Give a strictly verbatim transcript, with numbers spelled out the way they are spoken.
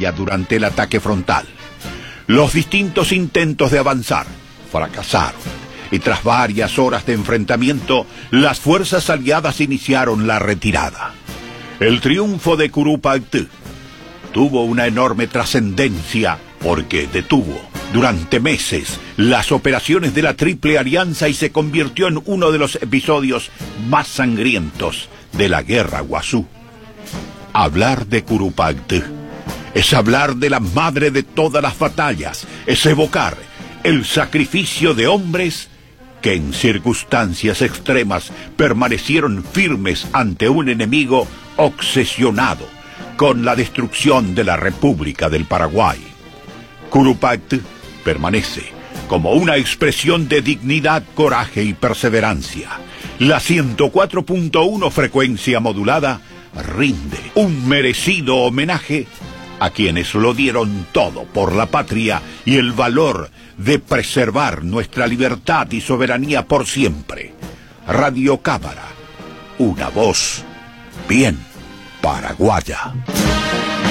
batalla durante el ataque frontal. Los distintos intentos de avanzar fracasaron, y tras varias horas de enfrentamiento, las fuerzas aliadas iniciaron la retirada. El triunfo de Curupaytí tuvo una enorme trascendencia porque detuvo durante meses las operaciones de la Triple Alianza y se convirtió en uno de los episodios más sangrientos de la Guerra Guazú. Hablar de Curupaytí es hablar de la madre de todas las batallas, es evocar el sacrificio de hombres que en circunstancias extremas permanecieron firmes ante un enemigo obsesionado con la destrucción de la República del Paraguay. Curupaytí permanece como una expresión de dignidad, coraje y perseverancia. La ciento cuatro punto uno frecuencia modulada rinde un merecido homenaje a quienes lo dieron todo por la patria y el valor de preservar nuestra libertad y soberanía por siempre. Radio Cámara, una voz bien paraguaya.